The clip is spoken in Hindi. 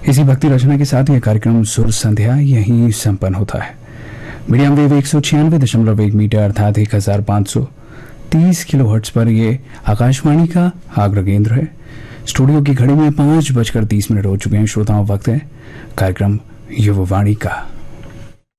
इसी भक्ति रचना के साथ यह कार्यक्रम सुर संध्या यहीं संपन्न होता है। मीडियम वेव 196.1 मीटर अर्थात 1530 किलोहर्ट्ज पर ये आकाशवाणी का आग्रह केंद्र है। स्टूडियो की घड़ी में 5:30 हो चुके हैं। श्रोताओं, वक्त है कार्यक्रम युववाणी का।